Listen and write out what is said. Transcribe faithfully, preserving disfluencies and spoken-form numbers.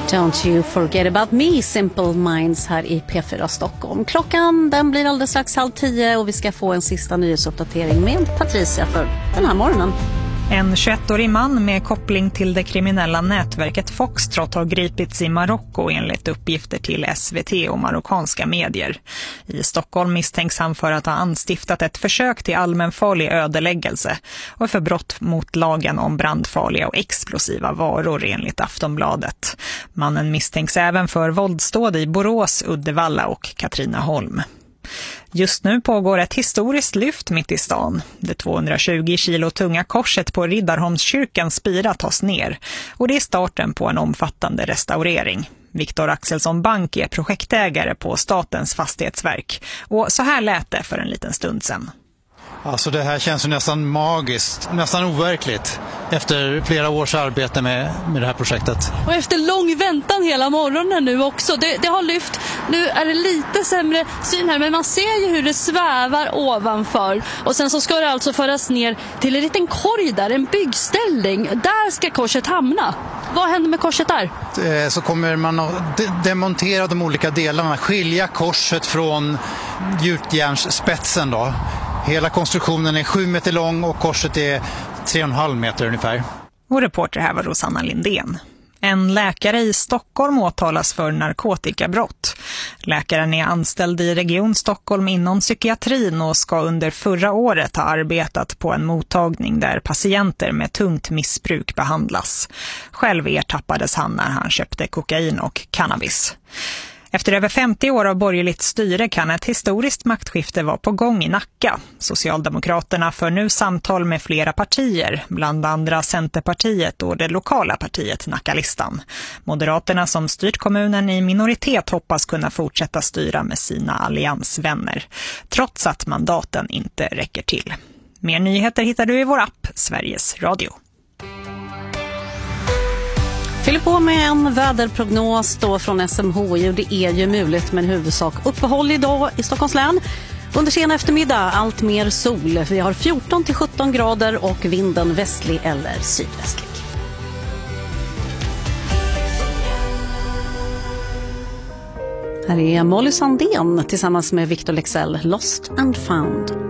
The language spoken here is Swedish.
Don't you forget about me, Simple Minds här i P fyra Stockholm. Klockan den blir alldeles strax halv tio och vi ska få en sista nyhetsuppdatering med Patricia för den här morgonen. En tjugoettårig man med koppling till det kriminella nätverket Foxtrot har gripits i Marocko enligt uppgifter till S V T och marockanska medier. I Stockholm misstänks han för att ha anstiftat ett försök till allmänfarlig ödeläggelse och för brott mot lagen om brandfarliga och explosiva varor enligt Aftonbladet. Mannen misstänks även för våldsdåd i Borås, Uddevalla och Katrineholm. Just nu pågår ett historiskt lyft mitt i stan. Det tvåhundratjugo kilo tunga korset på Riddarholmskyrkans spira tas ner och det är starten på en omfattande restaurering. Viktor Axelsson Bank är projektägare på Statens fastighetsverk och så här lät det för en liten stund sedan. Alltså det här känns ju nästan magiskt, nästan overkligt efter flera års arbete med, med det här projektet. Och efter lång väntan hela morgonen nu också. Det, det har lyft, nu är det lite sämre syn här men man ser ju hur det svävar ovanför. Och sen så ska det alltså föras ner till en liten korg där, en byggställning. Där ska korset hamna. Vad händer med korset där? Så kommer man att de- demontera de olika delarna, skilja korset från gjutjärnsspetsen då. Hela konstruktionen är sju meter lång och korset är tre och en halv meter ungefär. Och reporter här var Rosanna Lindén. En läkare i Stockholm åtalas för narkotikabrott. Läkaren är anställd i Region Stockholm inom psykiatrin och ska under förra året ha arbetat på en mottagning där patienter med tungt missbruk behandlas. Själv ertappades han när han köpte kokain och cannabis. Efter över femtio år av borgerligt styre kan ett historiskt maktskifte vara på gång i Nacka. Socialdemokraterna för nu samtal med flera partier, bland andra Centerpartiet och det lokala partiet Nackalistan. Moderaterna som styrt kommunen i minoritet hoppas kunna fortsätta styra med sina alliansvänner, trots att mandaten inte räcker till. Mer nyheter hittar du i vår app Sveriges Radio. Fyller på med en väderprognos då från S M H I och det är ju möjligt med en huvudsak uppehåll idag i Stockholms län. Under sen eftermiddag allt mer sol. Vi har fjorton till sjutton grader och vinden västlig eller sydvästlig. Här är Molly Sandén tillsammans med Victor Lexell, Lost and Found.